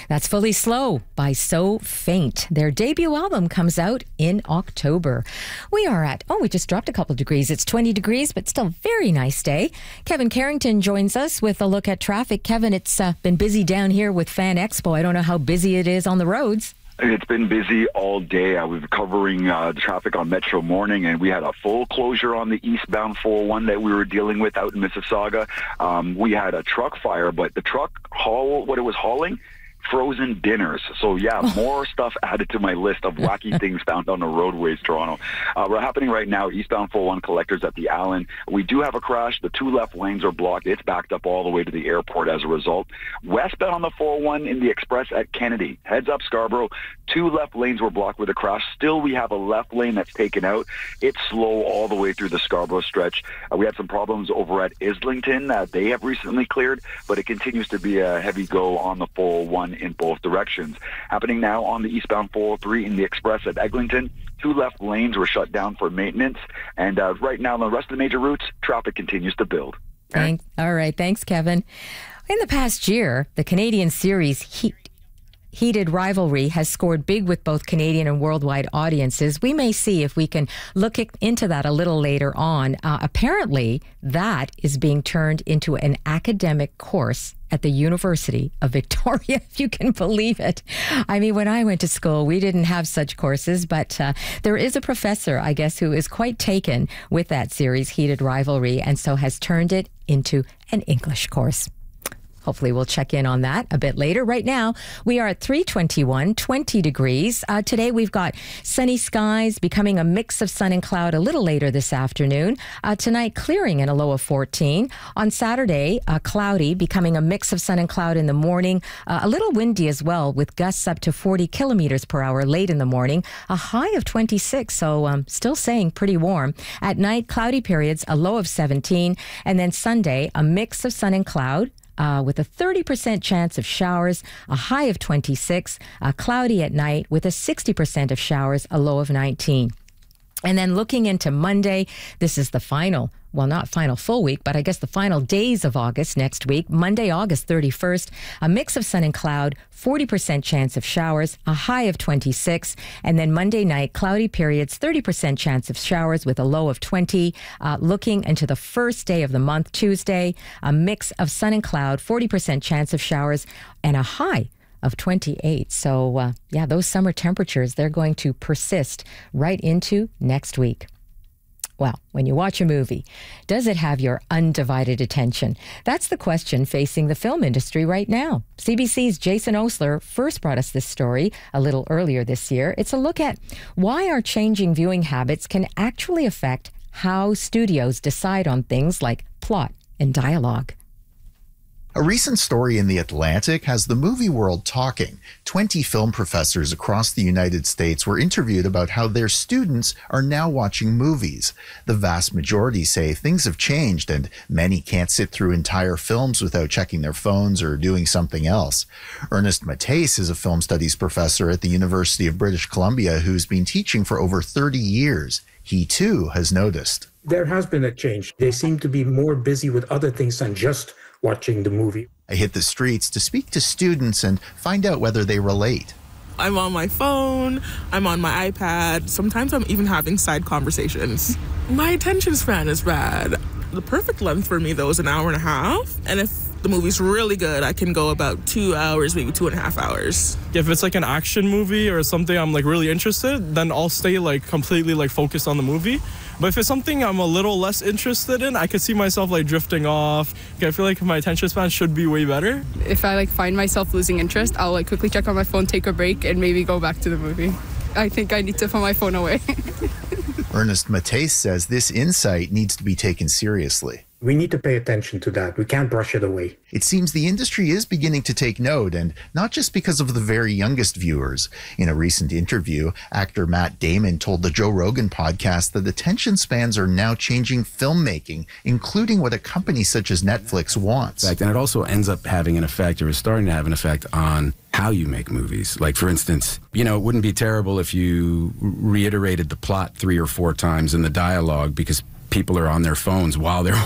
That's Fully Slow by So Faint. Their debut album comes out in October. We are at, we just dropped a couple degrees. It's 20 degrees, but still very nice day. Kevin Carrington joins us with a look at traffic. Kevin, it's been busy down here with Fan Expo. I don't know how busy it is on the roads. It's been busy all day. I was covering traffic on Metro Morning, and we had a full closure on the eastbound 401 that we were dealing with out in Mississauga. We had a truck fire, but the truck what it was hauling, frozen dinners. So yeah, more stuff added to my list of wacky things found on the roadways, Toronto. We're happening right now, eastbound 401 collectors at the Allen. We do have a crash. The two left lanes are blocked. It's backed up all the way to the airport as a result. Westbound on the 401 in the Express at Kennedy. Heads up Scarborough. Two left lanes were blocked with a crash. Still, we have a left lane that's taken out. It's slow all the way through the Scarborough stretch. We had some problems over at Islington that they have recently cleared, but it continues to be a heavy go on the 401 in both directions. Happening now on the eastbound 403 in the Express at Eglinton. Two left lanes were shut down for maintenance, and right now on the rest of the major routes, traffic continues to build. All right, thanks, Kevin. In the past year, the Canadian series Heated Rivalry has scored big with both Canadian and worldwide audiences. We may see if we can look into that a little later on. Apparently, that is being turned into an academic course at the University of Victoria, if you can believe it. I mean, when I went to school, we didn't have such courses, but there is a professor, I guess, who is quite taken with that series, Heated Rivalry, and so has turned it into an English course. Hopefully we'll check in on that a bit later. Right now, we are at 321, 20 degrees. Today we've got sunny skies becoming a mix of sun and cloud a little later this afternoon. Tonight, clearing and a low of 14. On Saturday, cloudy, becoming a mix of sun and cloud in the morning. A little windy as well, with gusts up to 40 kilometers per hour late in the morning. A high of 26, so still staying pretty warm. At night, cloudy periods, a low of 17. And then Sunday, a mix of sun and cloud. With a 30% chance of showers, a high of 26, cloudy at night with a 60% of showers, a low of 19. And then looking into Monday, this is the final, well, not final full week, but I guess the final days of August next week. Monday, August 31st, a mix of sun and cloud, 40% chance of showers, a high of 26. And then Monday night, cloudy periods, 30% chance of showers with a low of 20. Looking into the first day of the month, Tuesday, a mix of sun and cloud, 40% chance of showers, and a high of 28. So, those summer temperatures, they're going to persist right into next week. Well, when you watch a movie, does it have your undivided attention? That's the question facing the film industry right now. CBC's Jason Osler first brought us this story a little earlier this year. It's a look at why our changing viewing habits can actually affect how studios decide on things like plot and dialogue. A recent story in The Atlantic has the movie world talking. 20 film professors across the United States were interviewed about how their students are now watching movies. The vast majority say things have changed and many can't sit through entire films without checking their phones or doing something else. Ernest Matthais is a film studies professor at the University of British Columbia who's been teaching for over 30 years. He too has noticed. There has been a change. They seem to be more busy with other things than just watching the movie. I hit the streets to speak to students and find out whether they relate. I'm on my phone, I'm on my iPad, sometimes I'm even having side conversations. My attention span is bad. The perfect length for me, though, is an hour and a half. And if the movie's really good, I can go about 2 hours, maybe 2.5 hours. If it's like an action movie or something I'm like really interested, then I'll stay like completely like focused on the movie. But if it's something I'm a little less interested in, I could see myself like drifting off. I feel like my attention span should be way better. If I find myself losing interest, I'll quickly check on my phone, take a break, and maybe go back to the movie. I think I need to put my phone away. Ernest Matthais says this insight needs to be taken seriously. We need to pay attention to that. We can't brush it away. It seems the industry is beginning to take note, and not just because of the very youngest viewers. In a recent interview, actor Matt Damon told the Joe Rogan podcast that attention spans are now changing filmmaking, including what a company such as Netflix wants. And it also ends up having an effect, or is starting to have an effect on how you make movies. Like, for instance, it wouldn't be terrible if you reiterated the plot 3 or 4 times in the dialogue because people are on their phones while they're